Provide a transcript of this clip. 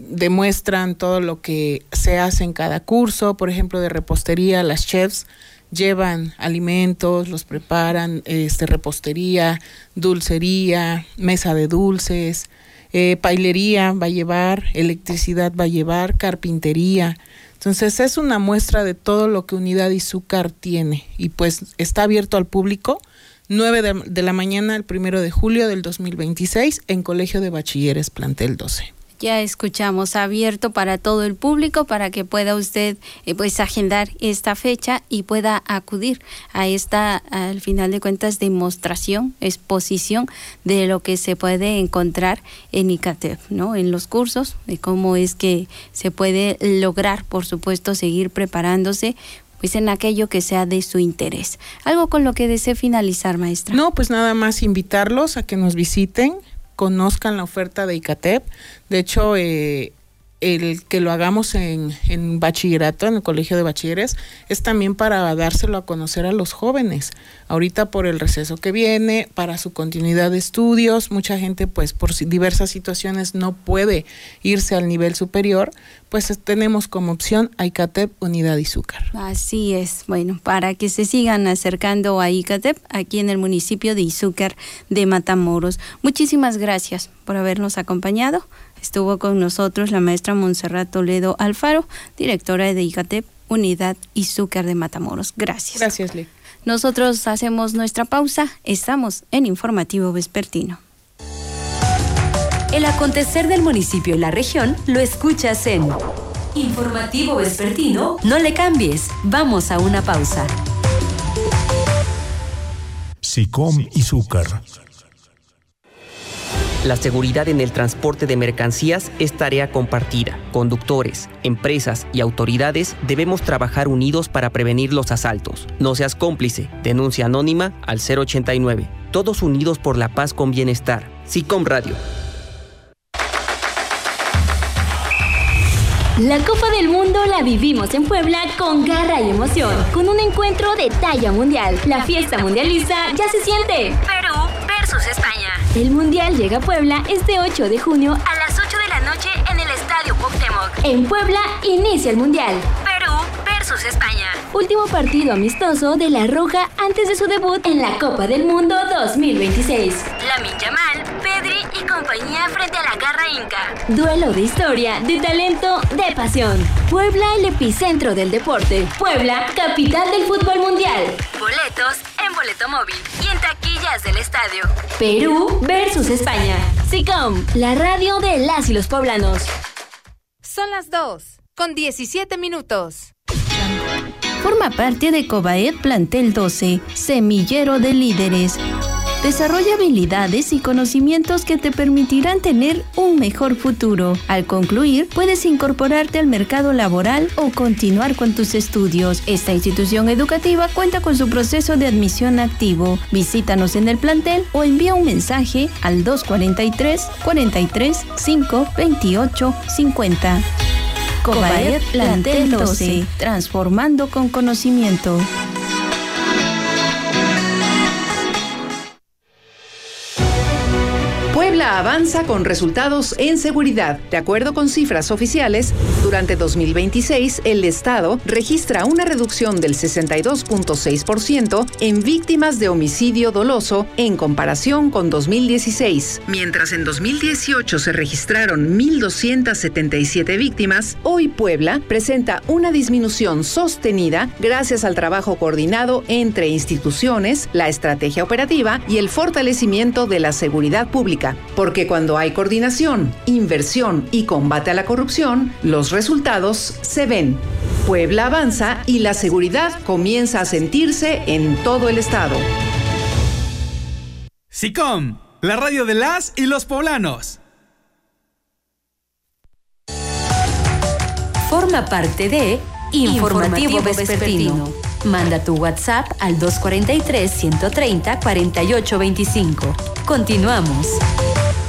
demuestran todo lo que se hace en cada curso. Por ejemplo, de repostería, las chefs llevan alimentos, los preparan, repostería, dulcería, mesa de dulces, pailería va a llevar, electricidad va a llevar, carpintería. Entonces es una muestra de todo lo que Unidad Izúcar tiene, y pues está abierto al público 9 de la mañana el 1 de julio del 2026 en Colegio de Bachilleres Plantel 12. Ya escuchamos, abierto para todo el público, para que pueda usted pues agendar esta fecha y pueda acudir a esta, al final de cuentas, demostración, exposición de lo que se puede encontrar en ICATEP, ¿no? En los cursos, de cómo es que se puede lograr, por supuesto, seguir preparándose pues en aquello que sea de su interés. ¿Algo con lo que desee finalizar, maestra? No, pues nada más invitarlos a que nos visiten, conozcan la oferta de ICATEP. De hecho, el que lo hagamos en bachillerato, en el Colegio de Bachilleres, es también para dárselo a conocer a los jóvenes. Ahorita por el receso que viene, para su continuidad de estudios, mucha gente pues por diversas situaciones no puede irse al nivel superior, pues tenemos como opción a ICATEP Unidad Izúcar. Así es, bueno, para que se sigan acercando a ICATEP aquí en el municipio de Izúcar de Matamoros. Muchísimas gracias por habernos acompañado. Estuvo con nosotros la maestra Montserrat Toledo Alfaro, directora de ICATEP Unidad Izúcar de Matamoros. Gracias. Gracias, Lee. Nosotros hacemos nuestra pausa. Estamos en Informativo Vespertino. El acontecer del municipio y la región lo escuchas en Informativo Vespertino. No le cambies. Vamos a una pausa. SICOM Izúcar. La seguridad en el transporte de mercancías es tarea compartida. Conductores, empresas y autoridades debemos trabajar unidos para prevenir los asaltos. No seas cómplice. Denuncia anónima al 089. Todos unidos por la paz con bienestar. SICOM Radio. La Copa del Mundo la vivimos en Puebla con garra y emoción, con un encuentro de talla mundial. La fiesta mundialista ya se siente. Perú versus España. El Mundial llega a Puebla este 8 de junio a las 8 de la noche en el Estadio Cuauhtémoc. En Puebla inicia el Mundial. Perú versus España. Último partido amistoso de La Roja antes de su debut en la Copa del Mundo 2026. Lamine Yamal, Pedri y compañía frente a la garra inca. Duelo de historia, de talento, de pasión. Puebla, el epicentro del deporte. Puebla, capital del fútbol mundial. Boletos en Boleto Móvil y en taquillas del estadio. Perú versus España. SICOM, la radio de las y los poblanos. Son las 2:17. Forma parte de Cobaed Plantel 12, semillero de líderes. Desarrolla habilidades y conocimientos que te permitirán tener un mejor futuro. Al concluir, puedes incorporarte al mercado laboral o continuar con tus estudios. Esta institución educativa cuenta con su proceso de admisión activo. Visítanos en el plantel o envía un mensaje al 243-43-528-50. Cobaed Plantel 12, transformando con conocimiento. Puebla avanza con resultados en seguridad. De acuerdo con cifras oficiales, durante 2026 el Estado registra una reducción del 62.6% en víctimas de homicidio doloso en comparación con 2016. Mientras en 2018 se registraron 1.277 víctimas, hoy Puebla presenta una disminución sostenida gracias al trabajo coordinado entre instituciones, la estrategia operativa y el fortalecimiento de la seguridad pública. Porque cuando hay coordinación, inversión y combate a la corrupción, los resultados se ven. Puebla avanza y la seguridad comienza a sentirse en todo el estado. SICOM, la radio de las y los poblanos. Forma parte de Informativo Vespertino. Manda tu WhatsApp al 243-130-4825. Continuamos.